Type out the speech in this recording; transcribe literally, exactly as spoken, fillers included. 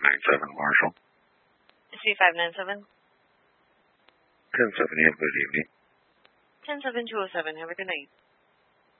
nine seven, Marshall. C five nine seven. ten seven, you have a good evening. ten seven two oh seven, have a good night.